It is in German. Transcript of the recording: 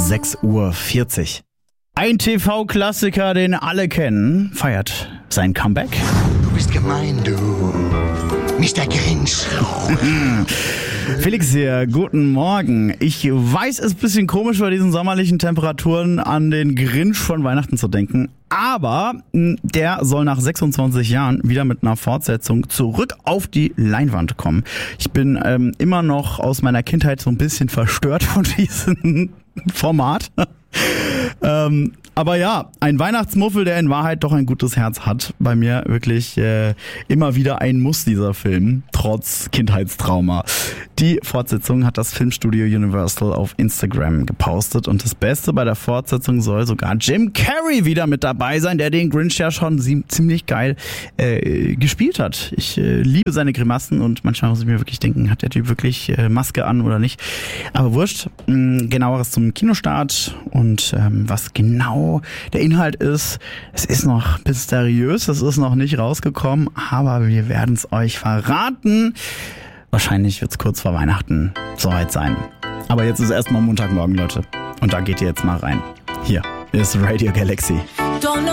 6:40 Uhr. Ein TV-Klassiker, den alle kennen, feiert sein Comeback. Du bist gemein, du Mr. Grinch. Felix hier, guten Morgen. Ich weiß, es ist ein bisschen komisch bei diesen sommerlichen Temperaturen an den Grinch von Weihnachten zu denken, aber der soll nach 26 Jahren wieder mit einer Fortsetzung zurück auf die Leinwand kommen. Ich bin immer noch aus meiner Kindheit so ein bisschen verstört von diesem Format. Aber ja, ein Weihnachtsmuffel, der in Wahrheit doch ein gutes Herz hat. Bei mir wirklich immer wieder ein Muss, dieser Film, trotz Kindheitstrauma. Die Fortsetzung hat das Filmstudio Universal auf Instagram gepostet und das Beste bei der Fortsetzung soll sogar Jim Carrey wieder mit dabei sein, der den Grinch ja schon ziemlich geil gespielt hat. Ich liebe seine Grimassen und manchmal muss ich mir wirklich denken, hat der Typ wirklich Maske an oder nicht? Aber wurscht, genaueres zum Kinostart und was genau der Inhalt ist, es ist noch mysteriös, es ist noch nicht rausgekommen, aber wir werden es euch verraten. Wahrscheinlich wird es kurz vor Weihnachten soweit sein. Aber jetzt ist erstmal Montagmorgen, Leute. Und da geht ihr jetzt mal rein. Hier ist Radio Galaxy.